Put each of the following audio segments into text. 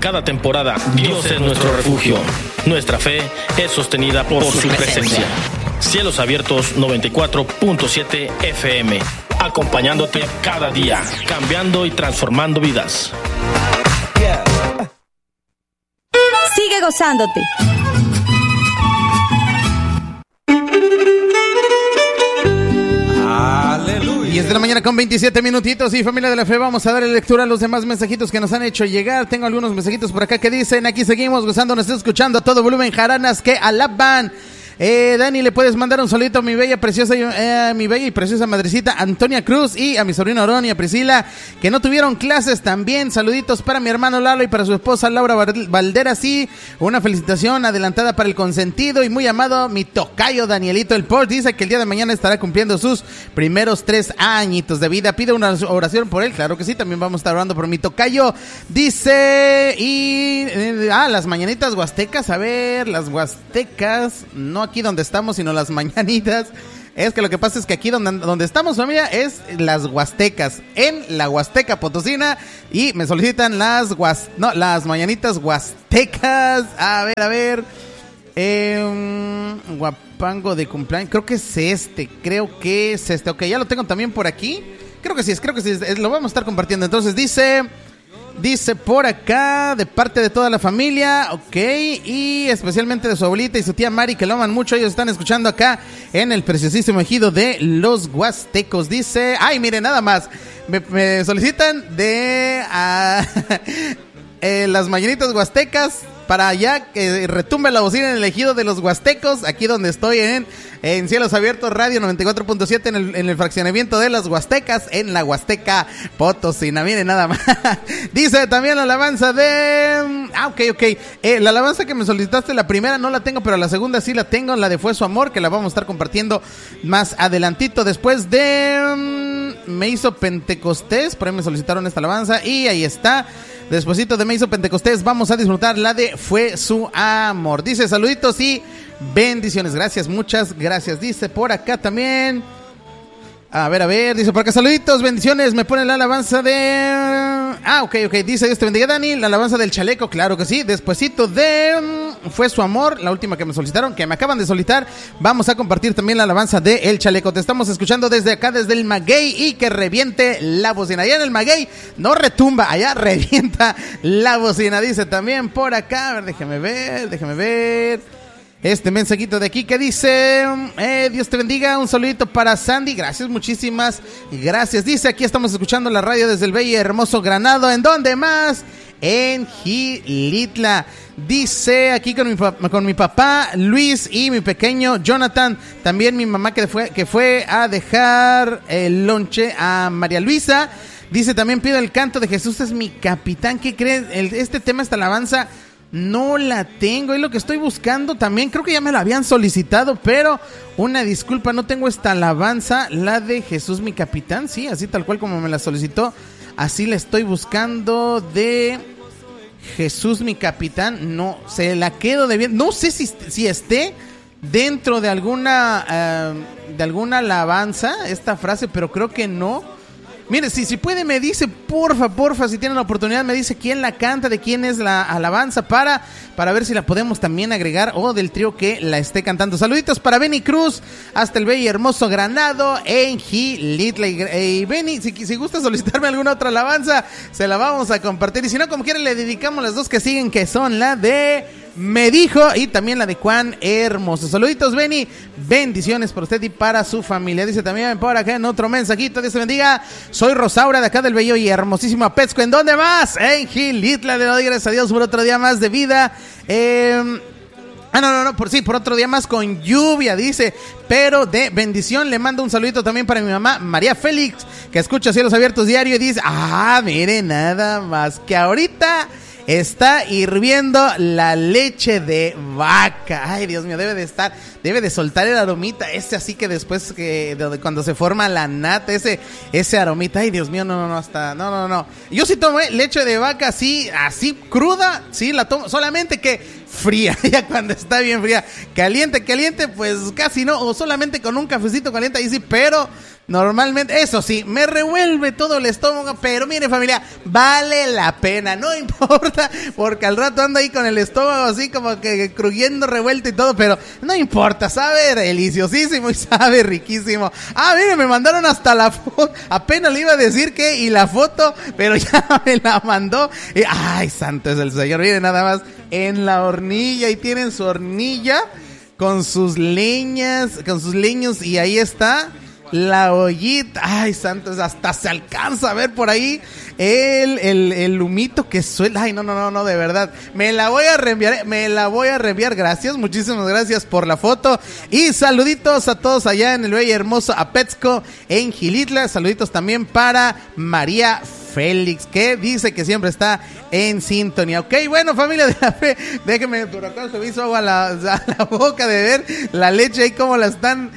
cada temporada, Dios es nuestro refugio. Nuestra fe es sostenida por su presencia. Cielos Abiertos 94.7 FM. Acompañándote cada día, cambiando y transformando vidas. Sigue gozándote. Aleluya. 10 de la mañana con 27 minutitos. Y familia de la fe, vamos a darle lectura a los demás mensajitos que nos han hecho llegar. Tengo algunos mensajitos por acá que dicen: aquí seguimos gozando, nos está escuchando a todo volumen, jaranas que alaban. Dani, le puedes mandar un solito a mi bella y preciosa madrecita Antonia Cruz, y a mi sobrino Aarón y a Priscila, que no tuvieron clases también. Saluditos para mi hermano Lalo y para su esposa Laura Valderas, y una felicitación adelantada para el consentido y muy amado mi tocayo Danielito el Porsche. Dice que el día de mañana estará cumpliendo sus primeros 3 añitos de vida. Pide una oración por él, claro que sí, también vamos a estar orando por mi tocayo. Dice, las mañanitas huastecas, a ver, las huastecas, no aquí donde estamos, sino las mañanitas. Es que lo que pasa es que aquí donde estamos, familia, es las huastecas, en la Huasteca Potosina, y me solicitan las mañanitas huastecas. A ver, guapango de cumpleaños, creo que es este. Ok, ya lo tengo también por aquí. Creo que sí es, lo vamos a estar compartiendo. Entonces dice por acá, de parte de toda la familia, ok, y especialmente de su abuelita y su tía Mari, que lo aman mucho. Ellos están escuchando acá en el preciosísimo ejido de Los Huastecos. Dice, miren, nada más, me solicitan de las mañanitas huastecas para allá que retumbe la bocina en el ejido de Los Huastecos, aquí donde estoy en Cielos Abiertos Radio 94.7 en el fraccionamiento de Las Huastecas, en la Huasteca Potosina. Miren nada más. Dice también la alabanza de... ok. La alabanza que me solicitaste, la primera no la tengo, pero la segunda sí la tengo, la de Fue Su Amor, que la vamos a estar compartiendo más adelantito. Después de Me Hizo Pentecostés, por ahí me solicitaron esta alabanza y ahí está. Despuésito de Me Hizo Pentecostés vamos a disfrutar la de Fue Su Amor. Dice, saluditos y bendiciones. Gracias, muchas gracias. Dice por acá también, a ver, dice por acá, saluditos, bendiciones. Me pone la alabanza de... ok. Dice, Dios te bendiga, Dani. La alabanza del chaleco, claro que sí. Despuésito de Fue Su Amor, la última que me solicitaron, que me acaban de solicitar, vamos a compartir también la alabanza de El Chaleco. Te estamos escuchando desde acá, desde el Maguey, y que reviente la bocina. Allá en el Maguey no retumba, allá revienta la bocina. Dice también por acá, a ver, déjeme ver. Este mensajito de aquí que dice, Dios te bendiga, un saludito para Sandy, gracias, muchísimas gracias. Dice, aquí estamos escuchando la radio desde el bello y hermoso Granado. ¿En dónde más? En Gilitla. Dice, aquí con mi papá Luis y mi pequeño Jonathan, también mi mamá que fue a dejar el lonche a María Luisa. Dice, también pido el canto de Jesús es mi capitán. ¿Qué crees? Este tema, esta alabanza, no la tengo, es lo que estoy buscando también. Creo que ya me la habían solicitado, pero una disculpa, no tengo esta alabanza, la de Jesús mi capitán. Sí, así tal cual como me la solicitó, así la estoy buscando, de Jesús mi capitán. No, se la quedo debiendo. No sé si esté dentro de alguna alabanza esta frase, pero creo que no. Mire, si puede, me dice, porfa, si tiene la oportunidad, me dice quién la canta, de quién es la alabanza, para ver si la podemos también agregar, o del trío que la esté cantando. Saluditos para Benny Cruz, hasta el bello y hermoso Granado, en Gilitla. Y Benny, si gusta solicitarme alguna otra alabanza, se la vamos a compartir. Y si no, como quiera, le dedicamos las dos que siguen, que son la de Me Dijo y también la de Juan Hermoso. Saluditos, Benny, bendiciones para usted y para su familia. Dice también por acá en otro mensajito, Dios te bendiga, soy Rosaura de acá del bello y hermosísimo Apezco. ¿En dónde más? En Gilitla. Le doy gracias a Dios por otro día más de vida. Por otro día más con lluvia, dice, pero de bendición. Le mando un saludito también para mi mamá María Félix, que escucha Cielos Abiertos diario, y dice, mire, nada más que ahorita está hirviendo la leche de vaca. Ay, Dios mío, debe de soltar el aromita ese, así que después cuando se forma la nata, ese aromita. Ay, Dios mío, no. Yo sí tomo leche de vaca así cruda, sí la tomo, solamente que fría, ya cuando está bien fría. Caliente, pues casi no, o solamente con un cafecito caliente, ahí sí, pero normalmente, eso sí, me revuelve todo el estómago, pero mire familia, vale la pena, no importa, porque al rato ando ahí con el estómago así como que crujiendo revuelto y todo, pero no importa, sabe deliciosísimo y sabe riquísimo. Ah, mire, me mandaron hasta la foto, apenas le iba a decir que, y la foto, pero ya me la mandó. Ay, santo es el Señor, miren nada más, en la hornilla, y tienen su hornilla con sus leñas, con sus leños, y ahí está la ollita. Ay, santos, hasta se alcanza a ver por ahí el humito que suena. Ay, no, de verdad. Me la voy a reenviar, gracias, muchísimas gracias por la foto. Y saluditos a todos allá en el bello y hermoso Apetzco, en Gilitla. Saluditos también para María Félix, que dice que siempre está en sintonía. Ok, bueno, familia de la fe, déjenme, por acá se me hizo agua a la boca de ver la leche ahí cómo la están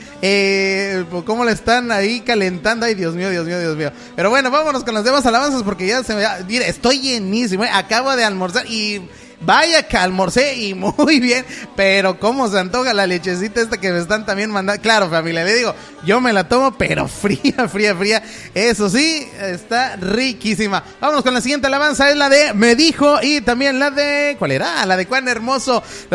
ahí calentando. Ay, Dios mío. Pero bueno, vámonos con las demás alabanzas porque ya se me da, mira, estoy llenísimo, acabo de almorzar y vaya que almorcé y muy bien, pero cómo se antoja la lechecita esta que me están también mandando. Claro, familia, le digo, yo me la tomo, pero fría. Eso sí, está riquísima. Vámonos con la siguiente alabanza, es la de Me Dijo, y también la de, ¿cuál era? La de Cuán Hermoso